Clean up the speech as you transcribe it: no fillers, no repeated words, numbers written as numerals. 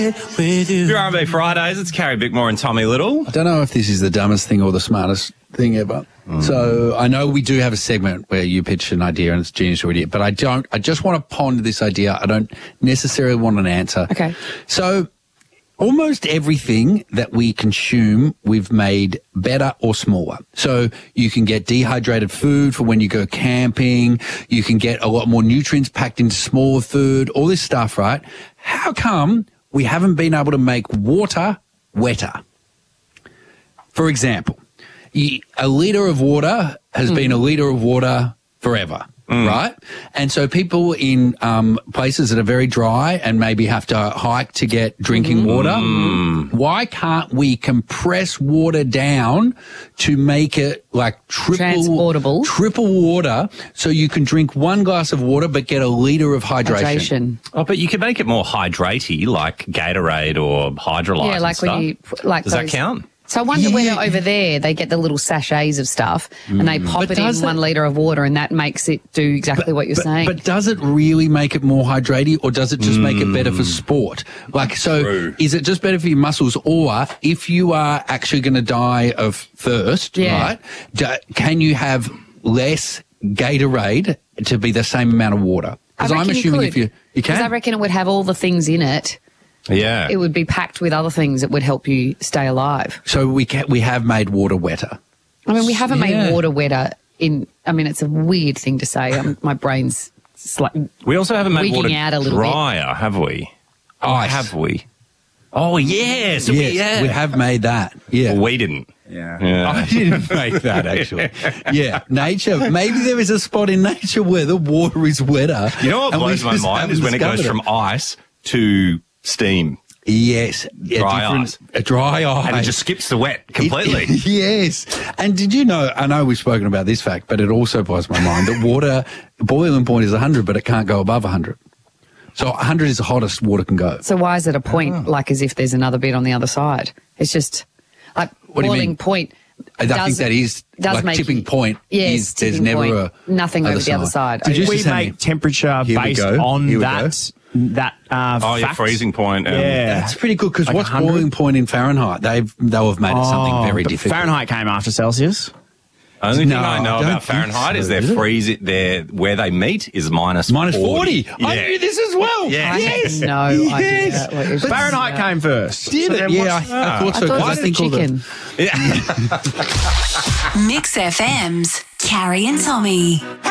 Your R&B Fridays, it's Carrie Bickmore and Tommy Little. I don't know if this is the dumbest thing or the smartest thing ever. So I know we do have a segment where you pitch an idea and it's genius or idiot, but I just want to ponder this idea. I don't necessarily want an answer. Okay. So almost everything that we consume, we've made better or smaller. So you can get dehydrated food for when you go camping. You can get a lot more nutrients packed into smaller food, all this stuff, right? How come we haven't been able to make water wetter? For example, a litre of water has been a litre of water forever, right? And so people in places that are very dry and maybe have to hike to get drinking water, why can't we compress water down to make it like Transportable. triple water so you can drink one glass of water but get a litre of hydration? Oh, but you can make it more hydraty, like Gatorade or Hydrolyte. Yeah, like and stuff. when you like Does that count? So I wonder whether over there they get the little sachets of stuff and they pop it in 1 litre of water and that makes it do exactly what you're saying. But does it really make it more hydrating or does it just make it better for sport? Like, so is it just better for your muscles, or if you are actually going to die of thirst, right, can you have less Gatorade to be the same amount of water? Because I'm assuming if you can. Because I reckon it would have all the things in it. Yeah. It would be packed with other things that would help you stay alive. So we have made water wetter. I mean, we haven't made water wetter it's a weird thing to say. My brain's We also haven't made water out a little drier, have we? Ice. Have we? Oh, yes. We have made that. Yeah. Well, we didn't. Yeah. I didn't make that, actually. Yeah. Nature. Maybe there is a spot in nature where the water is wetter. You know what blows my mind is when it goes from ice to steam. Yes. Dry ice. Dry ice. And it just skips the wet completely. Yes. And did you know, I know we've spoken about this fact, but it also blows my mind that water, boiling point is 100, but it can't go above 100. So 100 is the hottest water can go. So why is it a point, like as if there's another bit on the other side? It's just like boiling point. I think that is like tipping point. Yes, there's never nothing over the other side. We make temperature based on that fact. Freezing point. That's pretty good because what's boiling point in Fahrenheit? They'll have made it something very difficult. Fahrenheit came after Celsius. Only thing I know about Fahrenheit is where they meet is minus 40. Yeah. I knew this as well. Yeah. Yes. No idea. But Fahrenheit came first. Did it? Yeah, I thought so. I thought it was chicken. Yeah. Mix FM's Carrie and Tommy.